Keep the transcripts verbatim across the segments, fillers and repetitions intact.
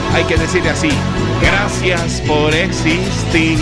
hay que decirle así: gracias por existir.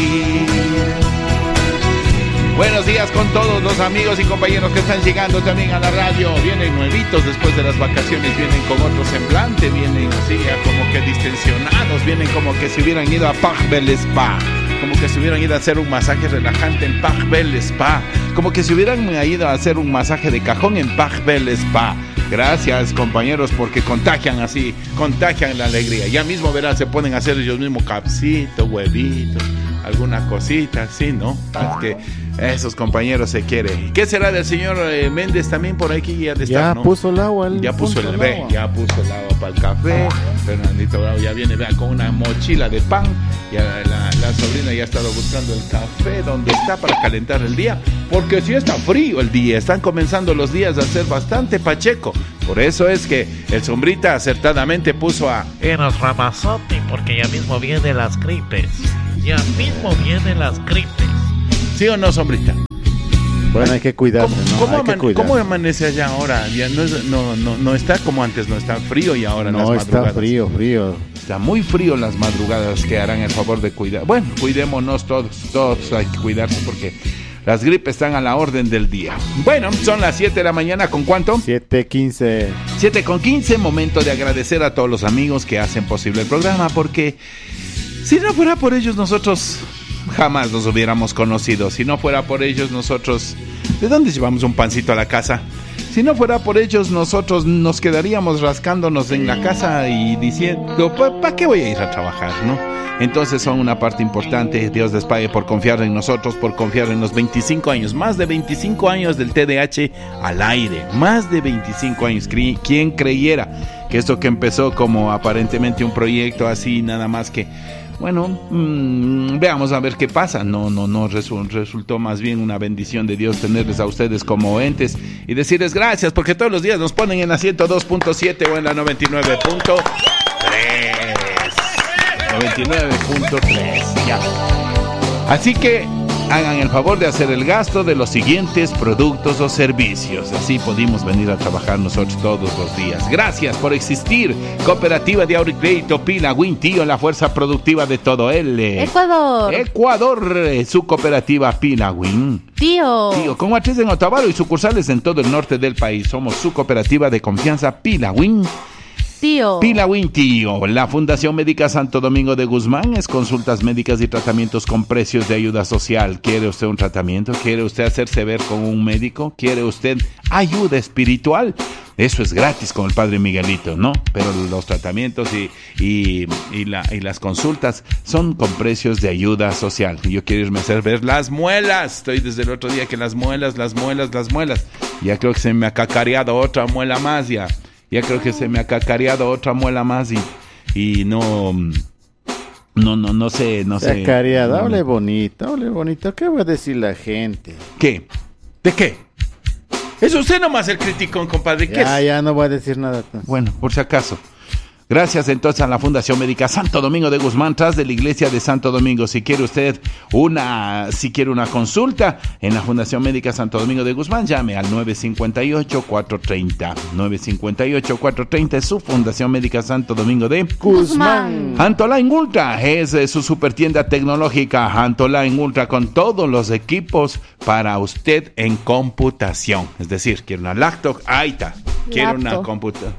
Buenos días con todos los amigos y compañeros que están llegando también a la radio. Vienen nuevitos después de las vacaciones, vienen con otro semblante, vienen así como que distensionados, vienen como que se hubieran ido a Pajbel Spa, como que se hubieran ido a hacer un masaje relajante en Pajbel Spa, como que se hubieran ido a hacer un masaje de cajón en Pajbel Spa. Gracias, compañeros, porque contagian así, contagian la alegría. Ya mismo verán, se pueden hacer ellos mismos capsitos, huevitos, alguna cosita así, ¿no? Es que esos compañeros se quieren. ¿Qué será del señor eh, Méndez también por aquí? Ya, de estar, ya ¿no? puso el agua. El ya puso el, el agua. Ya puso el agua para el café. Fernandito Bravo ya viene, vea, con una mochila de pan. Ya la, la sobrina ya ha estado buscando el café donde está para calentar el día. Porque si está frío el día, están comenzando los días a ser bastante pacheco. Por eso es que el Sombrita acertadamente puso a Eros Ramazotti, porque ya mismo vienen las gripes. Ya mismo vienen las gripes. ¿Sí o no, Sombrita? Bueno, hay que cuidarse, ¿Cómo, ¿no? ¿cómo, hay que aman- cuidarse. ¿Cómo amanece allá ahora? Ya no, es, no, no, no está como antes, no está frío y ahora en No, las madrugadas. está frío, frío. Está muy frío las madrugadas, que harán el favor de cuidar. Bueno, cuidémonos todos, todos hay que cuidarse porque las gripes están a la orden del día. Bueno, son las siete de la mañana, ¿con cuánto? siete quince. siete con quince, momento de agradecer a todos los amigos que hacen posible el programa, porque si no fuera por ellos nosotros jamás nos hubiéramos conocido. Si no fuera por ellos nosotros, ¿de dónde llevamos un pancito a la casa? Si no fuera por ellos nosotros nos quedaríamos rascándonos en la casa y diciendo, ¿para qué voy a ir a trabajar, no? Entonces son una parte importante. Dios les pague por confiar en nosotros, por confiar en los veinticinco años, más de veinticinco años del T D A H al aire, más de veinticinco años. ¿Quién creyera que esto que empezó como aparentemente un proyecto así, nada más que, bueno, mmm, veamos a ver qué pasa? No, no, no, resu- resultó más bien una bendición de Dios tenerles a ustedes como entes y decirles gracias, porque todos los días nos ponen en la ciento dos punto siete o en la noventa y nueve punto tres. noventa y nueve punto tres, ya. Así que hagan el favor de hacer el gasto de los siguientes productos o servicios. Así pudimos venir a trabajar nosotros todos los días. Gracias por existir. Cooperativa de Ahorro y Crédito Pila Win, tío, la fuerza productiva de todo el Ecuador. Ecuador, eh, su cooperativa Pila Win. Tío. Tío, con matriz en Otavalo y sucursales en todo el norte del país. Somos su cooperativa de confianza Pila Win. Tío. Pila Win, tío. La Fundación Médica Santo Domingo de Guzmán es consultas médicas y tratamientos con precios de ayuda social. ¿Quiere usted un tratamiento? ¿Quiere usted hacerse ver con un médico? ¿Quiere usted ayuda espiritual? Eso es gratis con el Padre Miguelito, ¿no? Pero los tratamientos y, y, y, la, y las consultas son con precios de ayuda social. Yo quiero irme a hacer ver las muelas. Estoy desde el otro día que las muelas, las muelas, las muelas. Ya creo que se me ha cacareado otra muela más ya. Ya creo que se me ha cacareado otra muela más y, y no, no, no, no sé, no sé. Cacareado, no, hable no. bonito, hable bonito. ¿Qué va a decir la gente? ¿Qué? ¿De qué? Es usted nomás el criticón, compadre. ¿Qué Ya, es? ya no voy a decir nada. Entonces. Bueno, por si acaso. Gracias entonces a la Fundación Médica Santo Domingo de Guzmán, tras de la iglesia de Santo Domingo. Si quiere usted una, si quiere una consulta en la Fundación Médica Santo Domingo de Guzmán, llame al nueve cinco ocho, cuatro tres cero. nueve cinco ocho, cuatro tres cero es su Fundación Médica Santo Domingo de Guzmán. Antoline Ultra es eh, su super tienda tecnológica. Antoline Ultra con todos los equipos para usted en computación. Es decir, quiere una laptop, ahí está. Quiere una Laptop. computadora.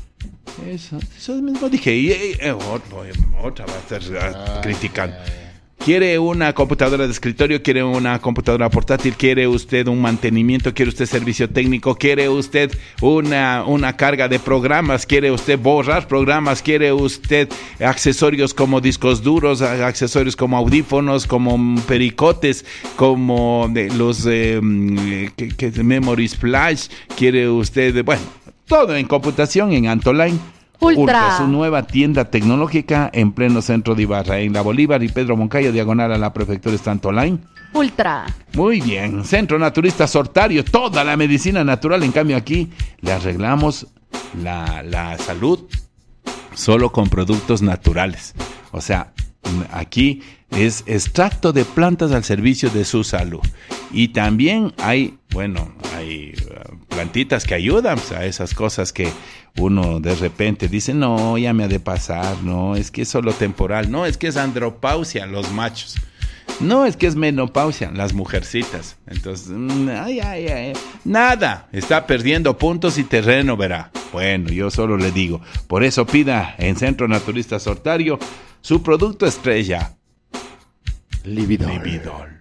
Eso, eso mismo dije. Y, y, y, otro, otra va a estar uh, criticando. ¿Quiere una computadora de escritorio? ¿Quiere una computadora portátil? ¿Quiere usted un mantenimiento? ¿Quiere usted servicio técnico? ¿Quiere usted una, una carga de programas? ¿Quiere usted borrar programas? ¿Quiere usted accesorios como discos duros, accesorios como audífonos, como pericotes, como de los eh, que, que, memories flash? ¿Quiere usted, bueno, todo en computación en Antoline Ultra. Ultra, su nueva tienda tecnológica en pleno centro de Ibarra, en la Bolívar y Pedro Moncayo, diagonal a la prefectura está Antoline. Ultra. Muy bien, Centro Naturista Sortario, toda la medicina natural. En cambio aquí le arreglamos la, la salud solo con productos naturales. O sea, aquí es extracto de plantas al servicio de su salud. Y también hay, bueno, hay uh, plantitas que ayudan pues, a esas cosas que uno de repente dice, no, ya me ha de pasar, no, es que es solo temporal, no, es que es andropausia, los machos. No, es que es menopausia, las mujercitas. Entonces, ay, ay, ay, nada, está perdiendo puntos y terreno, verá. Bueno, yo solo le digo, por eso pida en Centro Naturista Sortario su producto estrella. Lividol. Lividol.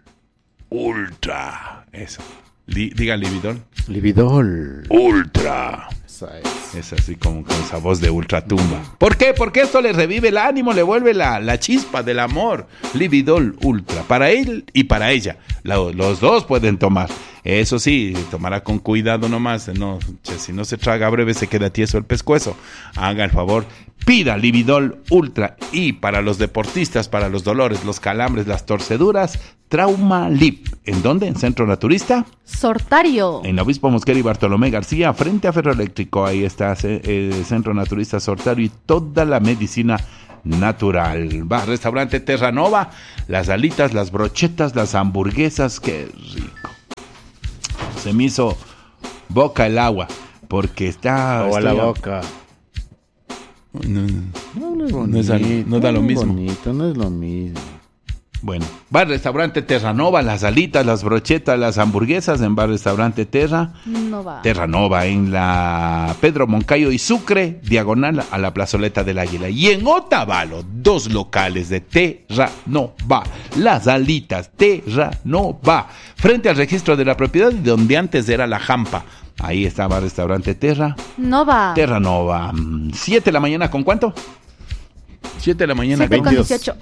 Ultra. Eso. Li- diga Lividol. Lividol. Ultra. Esa es. Es así como con esa voz de ultratumba. ¿Por qué? Porque esto le revive el ánimo, le vuelve la, la chispa del amor. Lividol Ultra. Para él y para ella. La, los dos pueden tomar. Eso sí, tomará con cuidado nomás. No, che, si no se traga breve se queda tieso el pescuezo. Haga el favor. Pida Lividol Ultra. Y para los deportistas, para los dolores, los calambres, las torceduras, Trauma Lip. ¿En dónde? ¿En Centro Naturista? Sortario. En Obispo Mosquera y Bartolomé García, frente a Ferroeléctrico. Ahí está eh, Centro Naturista Sortario y toda la medicina natural. Va, restaurante Terranova, las alitas, las brochetas, las hamburguesas, qué rico. Se me hizo boca el agua, porque está... Agua a la estoy a- boca. No, no, No, no es No es al- bonito. no da lo es mismo. bonito, no es lo mismo. bueno, Bar Restaurante Terranova, las alitas, las brochetas, las hamburguesas en Bar Restaurante Terra. No va. Terranova en la Pedro Moncayo y Sucre, diagonal a la plazoleta del Águila. Y en Otavalo, dos locales de Terranova. Las alitas, Terranova. Frente al registro de la propiedad, donde antes era la Jampa. Ahí estaba el restaurante Terra. No va. Terranova. Mm, ¿Siete de la mañana con cuánto? Siete de la mañana siete con... con veintidós. dieciocho.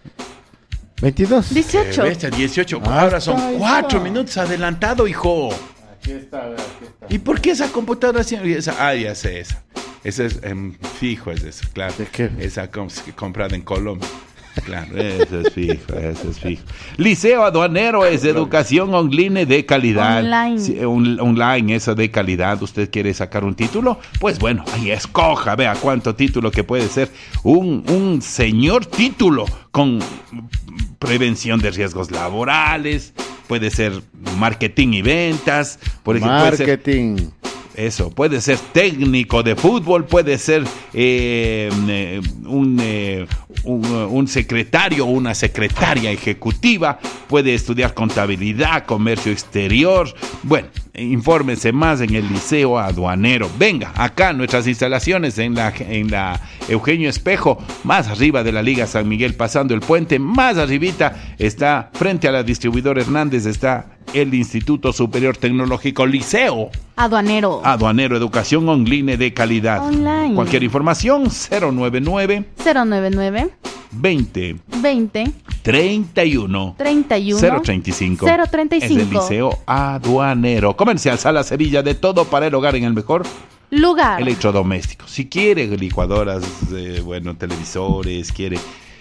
veintidós. dieciocho. Eh, bestia, dieciocho. Ah, Ahora son está, cuatro está. minutos adelantado, hijo. Aquí está, aquí está. ¿Y por qué esa computadora así? Esa, ah, ya sé esa. Esa es em, fijo, es eso, claro. ¿De qué? Esa com- comprada en Colombia. Claro, eso es fijo, eso es fijo. Liceo Aduanero es educación online de calidad. Online. Sí, un- online, eso de calidad. ¿Usted quiere sacar un título? Pues bueno, ahí escoja, vea cuánto título que puede ser. Un, un señor título con prevención de riesgos laborales. Puede ser marketing y ventas. Por ejemplo, puede ser- Marketing. eso, puede ser técnico de fútbol, puede ser eh, eh, un, eh, un, un secretario o una secretaria ejecutiva, puede estudiar contabilidad, comercio exterior. Bueno, infórmense más en el Liceo Aduanero. Venga, acá nuestras instalaciones en la, en la Eugenio Espejo, más arriba de la Liga San Miguel, pasando el puente, más arribita está, frente a la distribuidora Hernández, está el Instituto Superior Tecnológico Liceo Aduanero. Aduanero, educación online de calidad. Online. Cualquier información, cero nueve nueve, cero noventa y nueve, veinte, veinte, treinta y uno, treinta y uno, cero treinta y cinco. cero treinta y Es el cinco. Liceo Aduanero. Comercial Sala Sevilla, de todo para el hogar en el mejor Lugar. electrodoméstico. Si quiere licuadoras, eh, bueno, televisores, quiere...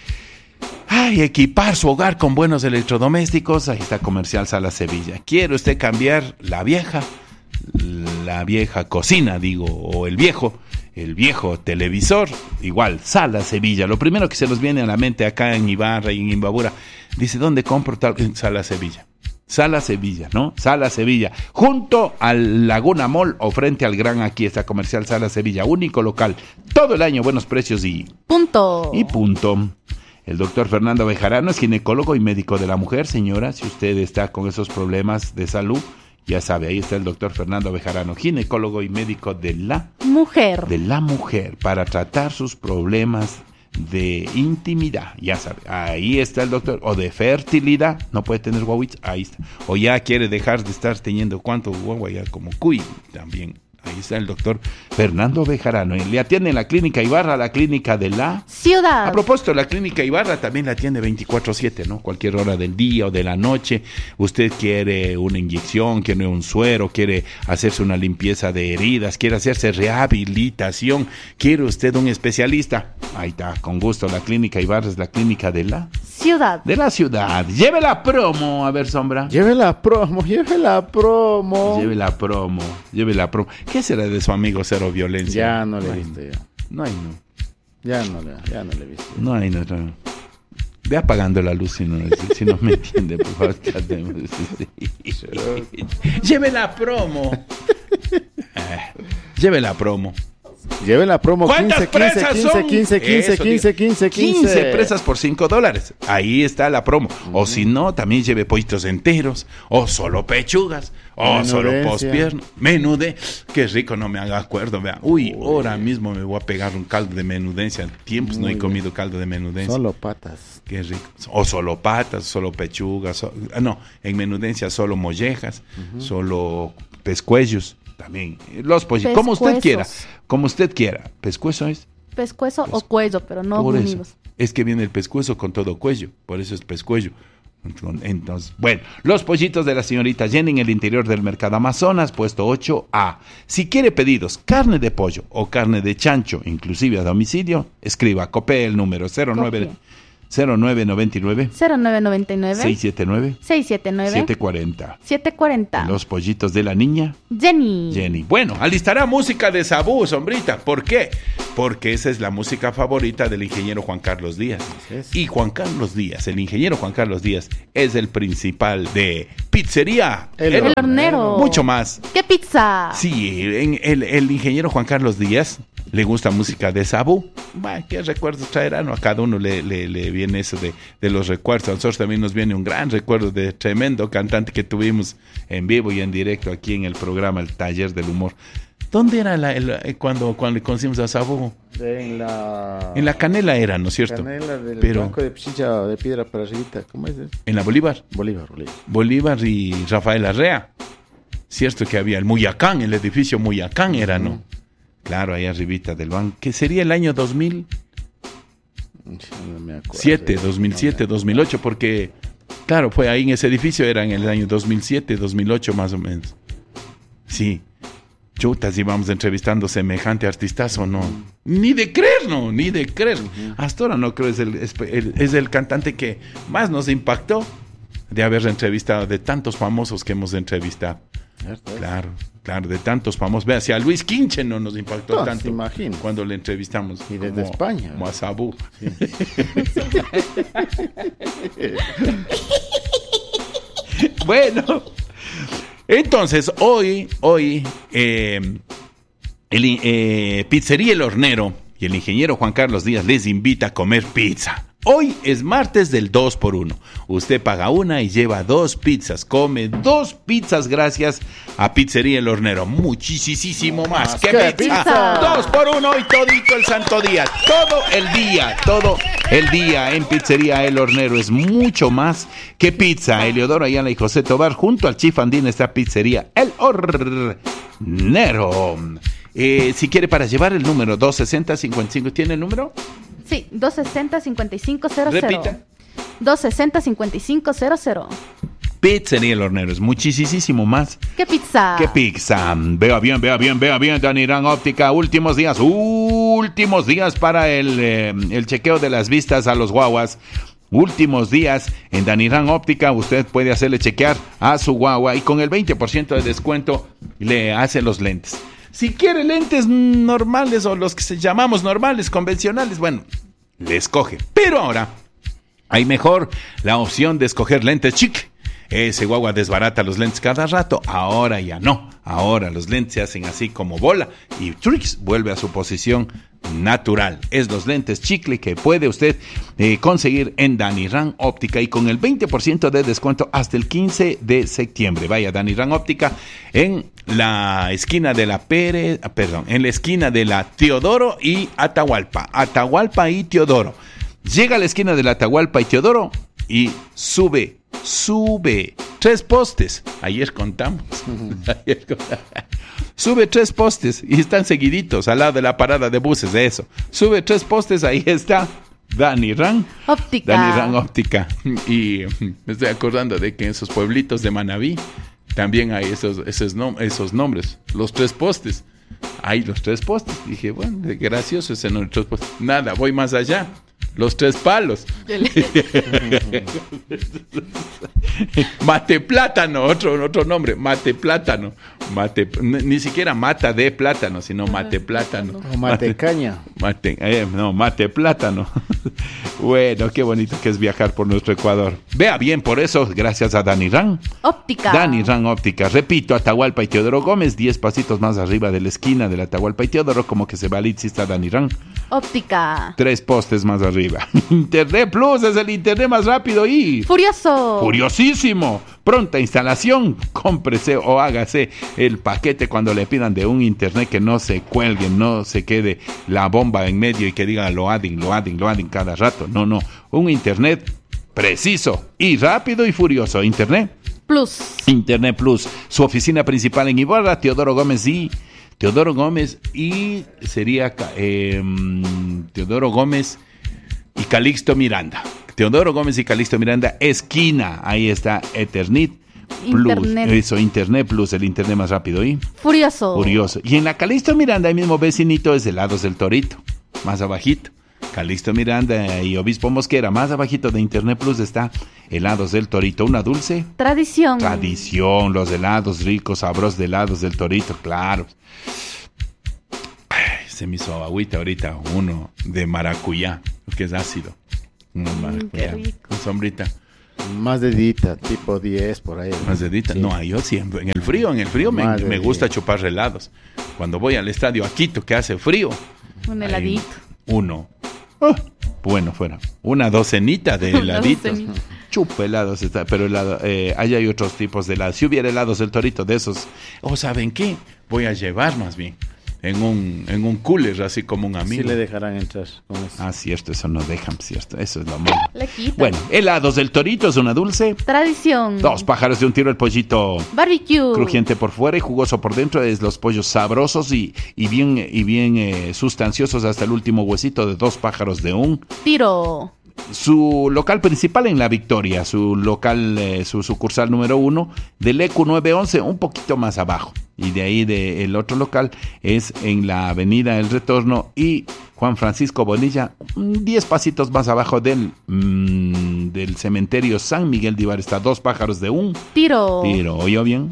Ay, equipar su hogar con buenos electrodomésticos, ahí está Comercial Sala Sevilla. ¿Quiere usted cambiar la vieja, la vieja cocina, digo, o el viejo, el viejo televisor? Igual, Sala Sevilla. Lo primero que se nos viene a la mente acá en Ibarra y en Imbabura, dice, ¿dónde compro tal? En Sala Sevilla. Sala Sevilla, ¿no? Sala Sevilla. Junto al Laguna Mall o frente al Gran, aquí está Comercial Sala Sevilla. Único local. Todo el año, buenos precios y... Punto. Y punto. El doctor Fernando Bejarano es ginecólogo y médico de la mujer. Señora, si usted está con esos problemas de salud, ya sabe, ahí está el doctor Fernando Bejarano, ginecólogo y médico de la, Mujer. de la mujer, para tratar sus problemas de intimidad. Ya sabe, ahí está el doctor. O de fertilidad, no puede tener guaguitos, ahí está. O ya quiere dejar de estar teniendo cuánto guagua, ya como cuy, también. Ahí está el doctor Fernando Bejarano. Y le atiende en la clínica Ibarra, la clínica de la... Ciudad. A propósito, la clínica Ibarra también la atiende veinticuatro siete, ¿no? Cualquier hora del día o de la noche. Usted quiere una inyección, quiere un suero, quiere hacerse una limpieza de heridas, quiere hacerse rehabilitación, quiere usted un especialista. Ahí está, con gusto, la clínica Ibarra es la clínica de la... Ciudad. de la ciudad. Lleve la promo, a ver, Sombra. Lleve la promo, lleve la promo. Lleve la promo, lleve la promo. ¿Qué será de su amigo Cero Violencia? Ya no le he hay, visto ya. No hay, no. Ya no le, ya no le he visto. No hay, no, no. Ve apagando la luz si no, si no me entiende, por favor. Lleve la promo. Ah, lleve la promo. Lleve la promo. ¿Cuántas quince, quince, presas quince, son? quince, quince, Eso, quince, digo. quince, quince. quince presas por cinco dólares. Ahí está la promo. Uh-huh. O si no, también lleve pollitos enteros. O solo pechugas. O solo pospierna. Menude. Qué rico, no me haga acuerdo. Vea. Uy, Uy, ahora mismo me voy a pegar un caldo de menudencia. Tiempos Muy no he comido bien. caldo de menudencia. Solo patas. Qué rico. O solo patas, solo pechugas. So, no, en menudencia solo mollejas. Uh-huh. Solo pescuezos. También, los pollitos, como usted quiera, como usde quiera. ¿Pescuezo es? Pescuezo Pes- o cuello, pero no por unidos. Eso. Es que viene el pescuezo con todo cuello, por eso es pescuello. Entonces, bueno, los pollitos de la señorita Jenny en el interior del Mercado Amazonas, puesto ocho A. Si quiere pedidos, carne de pollo o carne de chancho, inclusive a domicilio, escriba, copie el número cero nueve cero nueve noventa y nueve cero nueve noventa y nueve seis setenta y nueve seis setenta y nueve siete cuarenta siete cuarenta. Los pollitos de la niña Jenny. Jenny. Bueno, alistará música de Sabú, sombrita. ¿Por qué? Porque esa es la música favorita del ingeniero Juan Carlos Díaz. Es. Y Juan Carlos Díaz, el ingeniero Juan Carlos Díaz, es el principal de Pizzería El, el Hornero. Mucho más. ¿Qué pizza? Sí, en el, el ingeniero Juan Carlos Díaz le gusta música de Sabú. Bah, ¿qué recuerdos traerán? A cada uno le, le, le viene eso de, de los recuerdos. A nosotros también nos viene un gran recuerdo de tremendo cantante que tuvimos en vivo y en directo aquí en el programa El Taller del Humor. ¿Dónde era la, el, cuando, cuando le conocimos a Sabú? En la... En la Canela era, ¿no es cierto? Canela del Pero, banco de Pichincha de piedra para arribita. ¿Cómo es eso? En la Bolívar. Bolívar, Bolívar. Bolívar y Rafael Arrea. Cierto que había el Muyacán, el edificio Muyacán era, ¿no? Uh-huh. Claro, ahí arribita del banco. ¿Qué sería el año dos mil? No me acuerdo. siete, dos mil siete, no dos mil ocho, porque, claro, fue ahí en ese edificio, era en el año dos mil siete, dos mil ocho más o menos. Sí. Chutas, íbamos entrevistando semejante artistazo, no. Uh-huh. Ni de creer, no, ni de creer. Uh-huh. Hasta ahora no creo, es el, es, el, es el cantante que más nos impactó de haber entrevistado, de tantos famosos que hemos entrevistado. Claro, claro, de tantos famosos. Vea, si a Luis Quinche no nos impactó no, tanto cuando le entrevistamos. Y desde como, España. Como a Sabú. Sí. Bueno, entonces hoy, hoy, eh, el, eh, Pizzería El Hornero y el ingeniero Juan Carlos Díaz les invita a comer pizza. Hoy es martes del dos por uno. Usted paga una y lleva dos pizzas. Come dos pizzas gracias a Pizzería El Hornero. Muchísimo más. ¿Qué, ¿Qué pizza? pizza? Dos por uno y todito el santo día. Todo el día, todo el día en Pizzería El Hornero. Es mucho más que pizza. Eleodoro Ayala y José Tobar. Junto al Chief Andín está Pizzería El Hornero. Eh, si quiere para llevar el número dos sesenta cincuenta y cinco. ¿Tiene el número? Sí, dos sesenta cincuenta y cinco cero cero. Repita. dos sesenta cincuenta y cinco cero cero. Pizzería El Hornero es muchísimo más. ¿Qué pizza? ¿Qué pizza? Vea bien, vea bien, vea bien, Danirán Óptica. Últimos días, últimos días para el, eh, el chequeo de las vistas a los guaguas. Últimos días en Danirán Óptica. Usted puede hacerle chequear a su guagua y con el veinte por ciento de descuento le hace los lentes. Si quiere lentes normales o los que se llamamos normales, convencionales, bueno, le escoge. Pero ahora hay mejor la opción de escoger lentes chic. Ese guagua desbarata los lentes cada rato. Ahora ya no. Ahora los lentes se hacen así como bola y tricks vuelve a su posición natural. Es los lentes chicle que puede usted eh, conseguir en Danirán Óptica y con el veinte por ciento de descuento hasta el quince de septiembre. Vaya a Danirán Óptica en la esquina de la Pérez, perdón, en la esquina de la Teodoro y Atahualpa. Atahualpa y Teodoro. Llega a la esquina de la Atahualpa y Teodoro y sube, sube tres postes. Ayer contamos. Ayer contamos. Sube tres postes y están seguiditos al lado de la parada de buses de eso. Sube tres postes, ahí está Danirán Óptica. Danirán Óptica. Y me estoy acordando de que en esos pueblitos de Manabí también hay esos, esos, nom- esos nombres. Los tres postes. Hay los tres postes. Dije, bueno, gracioso ese nombre, tres postes. Nada, voy más allá. Los tres palos. Mate plátano, otro, otro nombre, mate plátano. Mate, ni siquiera mata de plátano, sino mate plátano. O mate caña. Mate, eh, no, mate plátano. Bueno, qué bonito que es viajar por nuestro Ecuador. Vea bien, por eso, gracias a Dani Ran. Óptica. Dani Ran Óptica. Repito, Atahualpa y Teodoro Gómez, diez pasitos más arriba de la esquina de la Atahualpa y Teodoro, como que se va a Litsi, está Dani Ran. Óptica. Tres postes más arriba. Internet Plus es el internet más rápido y... Furioso. Furiosísimo. Pronta instalación. Cómprese o hágase el paquete cuando le pidan de un internet que no se cuelgue, no se quede la bomba en medio y que diga loading, loading, loading cada rato. No, no. Un internet preciso y rápido y furioso. Internet Plus. Internet Plus. Su oficina principal en Ibarra, Teodoro Gómez y... Teodoro Gómez y sería eh, Teodoro Gómez y Calixto Miranda. Teodoro Gómez y Calixto Miranda, esquina. Ahí está Ethernet Plus. Internet. Eso, Internet Plus, el internet más rápido. ¿Y? Furioso. Furioso. Y en la Calixto Miranda, el mismo vecinito es Helados del Torito. Más abajito. Calixto Miranda y Obispo Mosquera. Más abajito de Internet Plus está Helados del Torito. Una dulce Tradición. tradición. Los helados ricos, sabrosos de Helados del Torito, claro. Ay, se me hizo agüita ahorita uno de maracuyá, que es ácido. Uno de maracuyá. qué rico. Con sombrita. Más dedita, tipo diez por ahí. Más dedita. Sí. No, yo siempre. En el frío, en el frío me, Más de me gusta diez. chupar helados. Cuando voy al estadio a Quito, que hace frío. Un ahí, heladito. uno. Ah, bueno, fuera. Una docenita de Una heladitos. docenita. Chupa helados, está, pero helado, eh, ahí hay otros tipos de helados. Si hubiera helados del Torito de esos, o ¿saben qué? Voy a llevar más bien en un en un cooler, así como un amigo. Sí le dejarán entrar con eso. Ah, cierto, eso no dejan, cierto, eso es lo malo. Le quita. Bueno, helados del Torito es una dulce. Tradición. Dos pájaros de un tiro, el pollito Barbecue. crujiente por fuera y jugoso por dentro, es los pollos sabrosos y, y bien, y bien eh, sustanciosos hasta el último huesito de dos pájaros de un. Tiro. Su local principal en La Victoria, su local, eh, su sucursal número uno del E Q nueve once, un poquito más abajo. Y de ahí de, el otro local es en la avenida El Retorno y Juan Francisco Bonilla, diez pasitos más abajo del, mmm, del cementerio San Miguel de Ibarra. Está dos pájaros de un Tiro. tiro. ¿Oyó bien?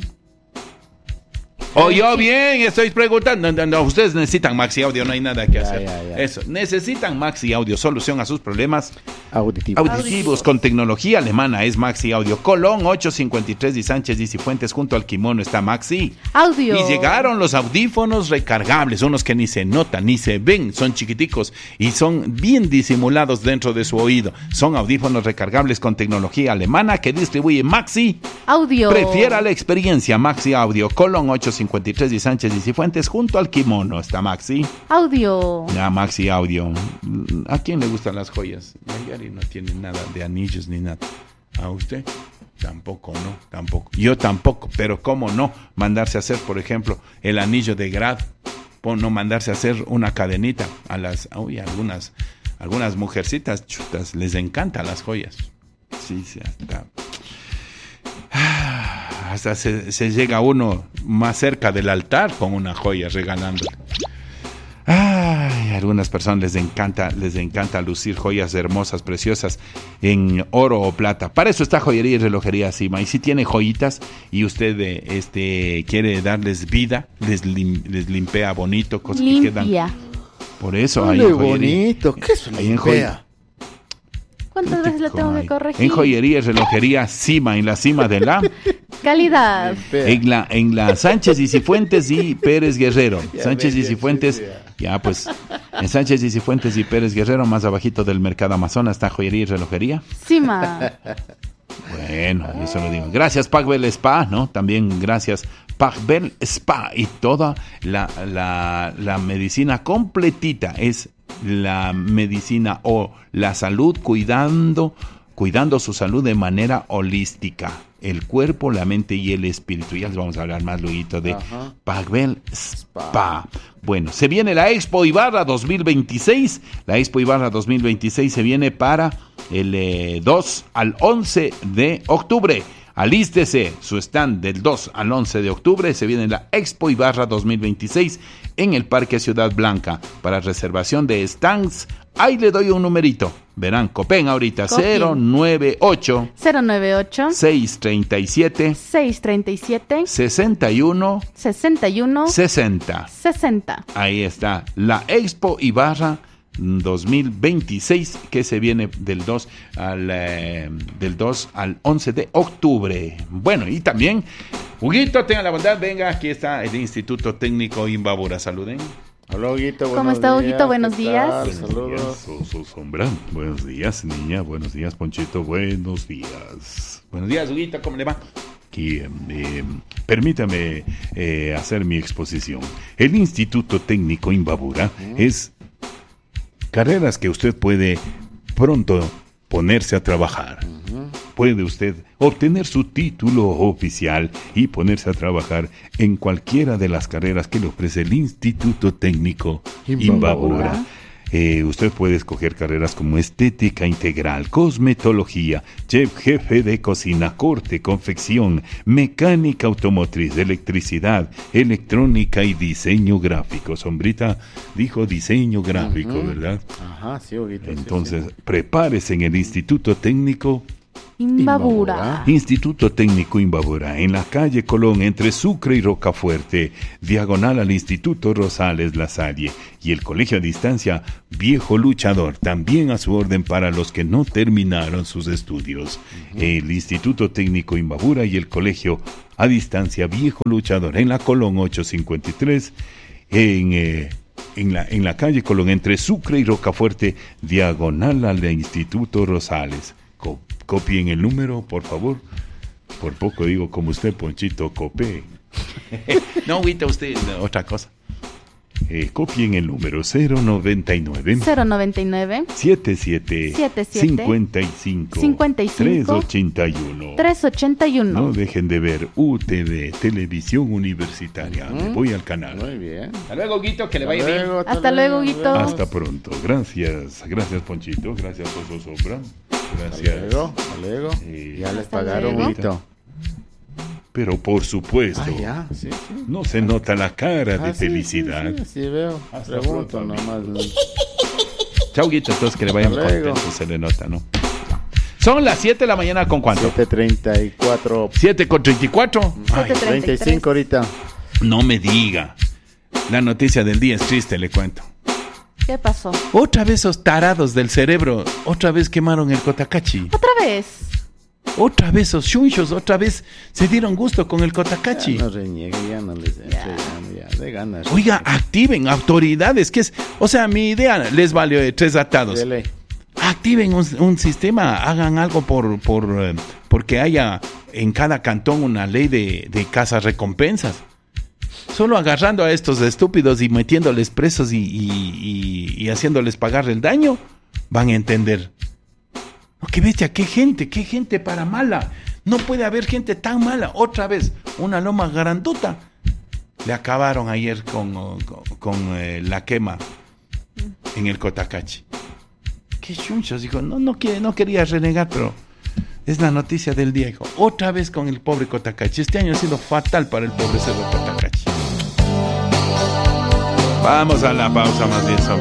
Oyó bien, estoy preguntando. No, no, ustedes necesitan Maxi Audio, no hay nada que Ya, hacer. ya, ya. Eso, necesitan Maxi Audio, solución a sus problemas Auditivo. auditivos Auditivos. con tecnología alemana. Es Maxi Audio. Colón ocho cincuenta y tres y Sánchez y Cifuentes, junto al Kimono está Maxi. Audio. Y llegaron los audífonos recargables, unos que ni se notan, ni se ven, son chiquiticos y son bien disimulados dentro de su oído. Son audífonos recargables con tecnología alemana que distribuye Maxi. Audio. Prefiera la experiencia Maxi Audio. Colón ocho cincuenta y tres y Sánchez y Cifuentes, junto al Kimono está Maxi. Audio. Ya, Maxi Audio. ¿A quién le gustan las joyas? Mayari no tiene nada de anillos ni nada. ¿A usted? Tampoco, no, tampoco. Yo tampoco, pero cómo no mandarse a hacer, por ejemplo, el anillo de Grad, o no mandarse a hacer una cadenita a las, uy, algunas, algunas mujercitas chutas, les encantan las joyas. Sí, sí, hasta, hasta se, se llega uno más cerca del altar con una joya regalándole. Ay, a algunas personas les encanta, les encanta lucir joyas hermosas, preciosas en oro o plata. Para eso está Joyería y Relojería Cima. Y si tiene joyitas y usted eh, este quiere darles vida, les, lim, les limpea bonito, cosas que quedan. Limpia. Por eso hay Qué en joyería. bonito. ¿Qué es una Ahí en limpea? ¿Cuántas veces le tengo que corregir? En Joyería y Relojería Cima, en la cima de la Calidad. Limpea. en la en la Sánchez y Cifuentes y Pérez Guerrero. Ya Sánchez y ves, ya Cifuentes, sé, ya pues, en Sánchez y Cifuentes y Pérez Guerrero, más abajito del Mercado Amazonas está Joyería y Relojería. Cima. Bueno, eso lo digo. Gracias Pagbel Spa, ¿no? También gracias Pagbel Spa y toda la, la, la medicina completita. Es la medicina o la salud cuidando, cuidando su salud de manera holística. El cuerpo, la mente y el espíritu. Ya les vamos a hablar más luego de Ajá. Pagbel Spa. Bueno, se viene la Expo Ibarra dos mil veintiséis. La Expo Ibarra dos mil veintiséis se viene para el eh, dos al once de octubre. Alístese, su stand del dos al once de octubre. Se viene la Expo Ibarra dos mil veintiséis en el Parque Ciudad Blanca. Para reservación de stands, ahí le doy un numerito. Verán, Copen ahorita, Copien. cero nueve ocho, cero nueve ocho. seis tres siete, seis treinta y siete. sesenta y uno, sesenta y uno. sesenta. sesenta. Ahí está, la Expo Ibarra dos mil veintiséis, que se viene del dos al eh, del dos al once de octubre. Bueno, y también, Huguito, tenga la bondad, venga, aquí está el Instituto Técnico Imbabura, saluden. Hola, Huguito, buenos ¿Cómo está, días, Huguito? Buenos ¿qué días. tal? Buenos Saludos. días, Oso Sombra. Buenos días, niña. Buenos días, Ponchito. Buenos días. Buenos días, Huguito. ¿Cómo le va? Aquí, eh, eh, permítame eh, hacer mi exposición. El Instituto Técnico Imbabura uh-huh. es carreras que usted puede pronto ponerse a trabajar. Uh-huh. Puede usted obtener su título oficial y ponerse a trabajar en cualquiera de las carreras que le ofrece el Instituto Técnico Imbabura. Imbabura. Eh, usted puede escoger carreras como estética integral, cosmetología, chef jefe de cocina, corte, confección, mecánica automotriz, electricidad, electrónica y diseño gráfico. Sombrita dijo diseño gráfico, uh-huh. ¿verdad? Ajá, sí, Huguito. Entonces, sí, sí. prepárese en el Instituto Técnico Imbabura. Imbabura. Instituto Técnico Imbabura, en la calle Colón, entre Sucre y Rocafuerte, diagonal al Instituto Rosales La Salle, y el Colegio a Distancia Viejo Luchador, también a su orden para los que no terminaron sus estudios. Uh-huh. El Instituto Técnico Imbabura y el Colegio a Distancia Viejo Luchador, en la Colón ochocientos cincuenta y tres, en... Eh, En la, en la calle Colón, entre Sucre y Rocafuerte, diagonal al Instituto Rosales. Co- copien el número, por favor. Por poco digo como usted, Ponchito, copé. No, ahorita usted, otra cosa. Eh, copien el número cero noventa y nueve cero noventa y nueve setenta y siete cincuenta y cinco cincuenta y cinco trescientos ochenta y uno. trescientos ochenta y uno. No dejen de ver U T V, Televisión Universitaria. Uh-huh. Me voy al canal. Muy bien. Hasta luego, Guito, que le Hasta vaya bien. luego, Hasta luego, nos Huguito. vemos. Hasta pronto. Gracias. Gracias, Ponchito. Gracias, Oso Sombra. Hasta Gracias. luego, hasta luego. Eh, Ya les Hasta pagaron, luego. Huguito. Pero por supuesto, Ah, ya, sí, sí. no se nota la cara de Ah, sí, felicidad. Sí, sí, sí, veo. Hasta Pregunto pronto, nomás. Chao, Guito, entonces que le vayan Hasta luego. contentos, se le nota, ¿no? Son las siete de la mañana, ¿con cuánto? siete treinta y cuatro. siete con treinta y cuatro. Ay, siete treinta y treinta y cinco ahorita. no me diga. La noticia del día es triste, le cuento. ¿Qué pasó? Otra vez esos tarados del cerebro, otra vez quemaron el Cotacachi. Otra vez. Otra vez esos chunchos, otra vez se dieron gusto con el Cotacachi. Ya no reniegue, ya no les entre, ya, ya, de ganas. Oiga, activen autoridades, que es, o sea, mi idea les valió de tres atados. De ley. Activen un, un sistema, hagan algo por, por, eh, porque haya en cada cantón una ley de, de casas recompensas. Solo agarrando a estos estúpidos y metiéndoles presos y, y, y, y haciéndoles pagar el daño, van a entender. No, qué bestia, qué gente, qué gente para mala. No puede haber gente tan mala. Otra vez, una loma grandota. Le acabaron ayer con, con, con eh, la quema en el Cotacachi. Qué chunchos, dijo. No, no, quiere, no quería renegar, pero es la noticia del día, hijo. Otra vez con el pobre Cotacachi. Este año ha sido fatal para el pobre cerdo Cotacachi. Vamos a la pausa, más bien, sobre.